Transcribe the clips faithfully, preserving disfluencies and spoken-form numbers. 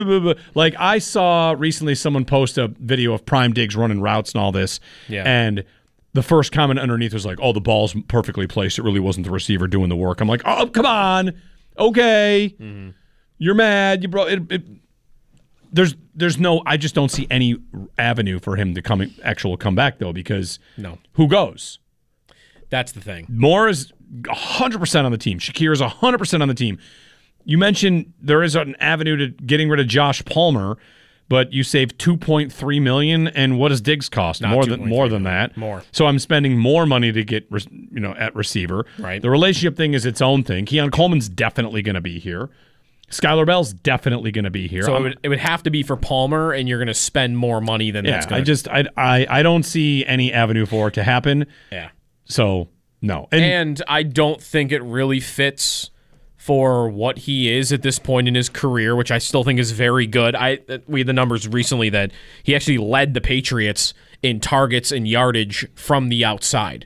Like, I saw recently someone post a video of Prime Diggs running routes and all this, yeah. and the first comment underneath was like, oh, the ball's perfectly placed. It really wasn't the receiver doing the work. I'm like, oh, come on. Okay. Mm-hmm. You're mad. You brought it, it. There's there's no, I just don't see any avenue for him to come actual come back, though, because no. who goes? That's the thing. Moore is one hundred percent on the team. Shakir is one hundred percent on the team. You mentioned there is an avenue to getting rid of Josh Palmer, but you save two point three million dollars, and what does Diggs cost? Not more than more than that. More. So I'm spending more money to get you know at receiver. Right. The relationship thing is its own thing. Keon Coleman's definitely going to be here. Skylar Bell's definitely going to be here. So it would, it would have to be for Palmer, and you're going to spend more money than yeah, that's going I just I, I I don't see any avenue for it to happen. Yeah. So no. And, and I don't think it really fits for what he is at this point in his career, which I still think is very good. I we had the numbers recently that he actually led the Patriots in targets and yardage from the outside.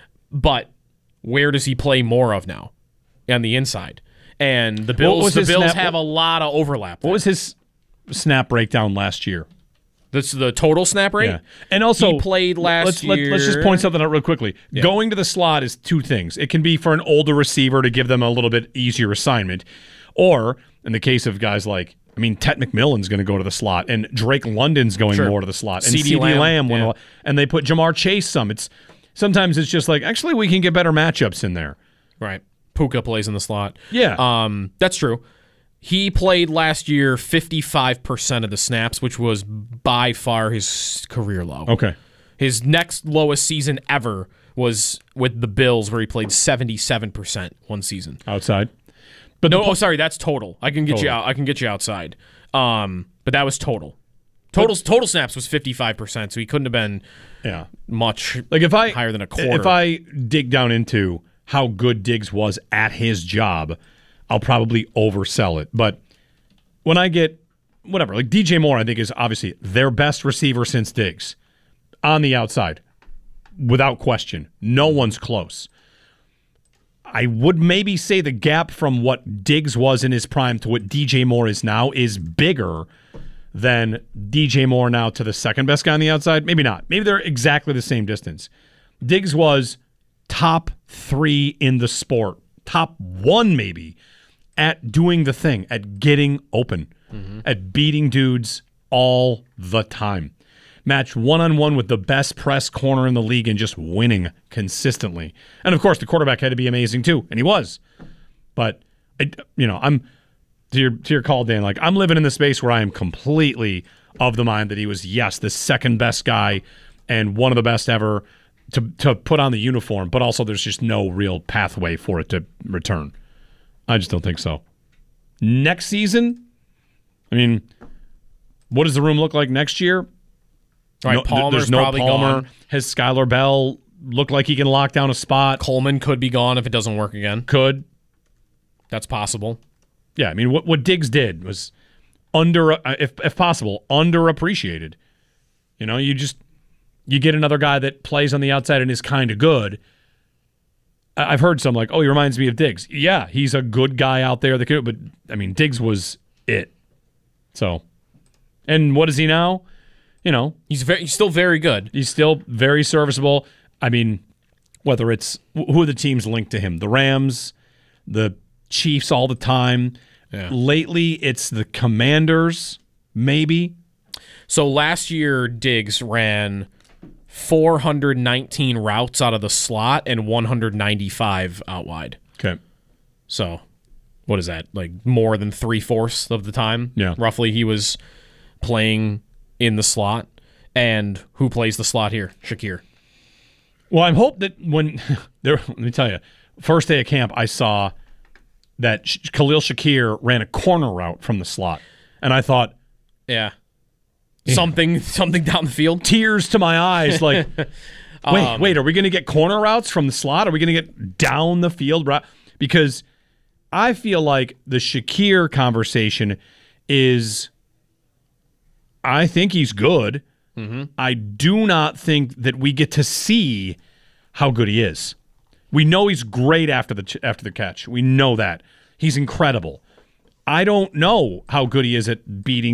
But where does he play more of now? On the inside. And the Bills the Bills snap, have a lot of overlap there. What was his snap breakdown last year? That's the total snap rate? Yeah. And also, he played last let's, year. Let, let's just point something out real quickly. Yeah. Going to the slot is two things. It can be for an older receiver to give them a little bit easier assignment. Or, in the case of guys like, I mean, Tet McMillan's going to go to the slot, and Drake London's going sure. more to the slot, and C D C D Lamb, Lamb yeah. and they put Jamar Chase some. It's Sometimes it's just like, actually, we can get better matchups in there. Right. Puka plays in the slot. Yeah. Um, that's true. He played last year fifty-five percent of the snaps, which was by far his career low. Okay. His next lowest season ever was with the Bills, where he played seventy-seven percent one season. Outside? But no, po- oh, sorry, that's total. I can get total. you out. I can get you outside. Um, but that was total. Total total snaps was fifty-five percent, so he couldn't have been yeah. much like if I, higher than a quarter. If I dig down into how good Diggs was at his job, I'll probably oversell it. But when I get, whatever, like D J Moore, I think is obviously their best receiver since Diggs on the outside, without question. No one's close. I would maybe say the gap from what Diggs was in his prime to what D J Moore is now is bigger than D J Moore now to the second best guy on the outside. Maybe not. Maybe they're exactly the same distance. Diggs was top three in the sport, top one maybe, at doing the thing, at getting open, mm-hmm. at beating dudes all the time. Matched one-on-one with the best press corner in the league and just winning consistently. And, of course, the quarterback had to be amazing, too, and he was. But, I, you know, I'm, to your, to your call, Dan, like, I'm living in the space where I am completely of the mind that he was, yes, the second best guy and one of the best ever to to put on the uniform, but also there's just no real pathway for it to return. I just don't think so. Next season, I mean, what does the room look like next year? Right, no, Palmer's there's no probably Palmer. gone. Has Skylar Bell look like he can lock down a spot? Coleman could be gone if it doesn't work again. Could. That's possible. Yeah, I mean, what what Diggs did was under, if if possible, underappreciated. You know, you just you get another guy that plays on the outside and is kind of good. I've heard some like, oh, he reminds me of Diggs. Yeah, he's a good guy out there that could, but I mean, Diggs was it. So, and what is he now? You know, he's very, he's still very good. He's still very serviceable. I mean, whether it's who are the teams linked to him, the Rams, the Chiefs all the time. Yeah. Lately, it's the Commanders, maybe. So last year, Diggs ran four hundred nineteen routes out of the slot and one hundred ninety-five out wide. Okay. So what is that? Like more than three-fourths of the time? Yeah. Roughly, he was playing in the slot. And who plays the slot here? Shakir. Well, I hope that when there, let me tell you, first day of camp, I saw that Khalil Shakir ran a corner route from the slot, and I thought, yeah, something, something down the field. Tears to my eyes, like, wait, um, wait, are we going to get corner routes from the slot? Are we going to get down the field route? Because I feel like the Shakir conversation is, I think he's good. Mm-hmm. I do not think that we get to see how good he is. We know he's great after the after the catch. We know that. He's incredible. I don't know how good he is at beating